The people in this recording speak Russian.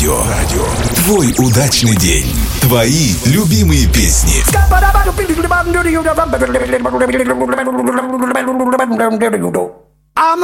Радио. Твой удачный день. Твои любимые песни. I'm